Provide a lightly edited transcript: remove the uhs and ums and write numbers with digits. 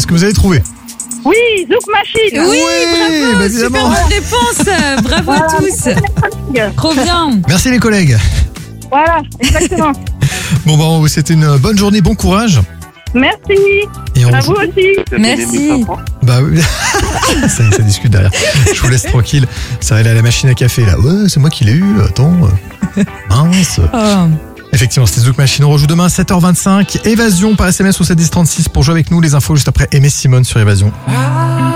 que vous avez trouvé? Oui, Zouk Machine. Oui, bravo, évidemment. super bonne réponse. Bravo à tous. Trop bien. Merci les collègues. Voilà, exactement. Bon, bah, on vous souhaite une bonne journée, bon courage. Merci. Et on À joue- vous aussi. Merci. Bah oui. ça discute derrière. Je vous laisse tranquille. Ça va aller à la machine à café là. Ouais, c'est moi qui l'ai eu. Attends. Mince. Oh. Effectivement, c'était Zouk Machine. On rejoue demain à 7h25. Évasion par SMS au 71036 pour jouer avec nous. Les infos juste après Aimé Simone sur Évasion.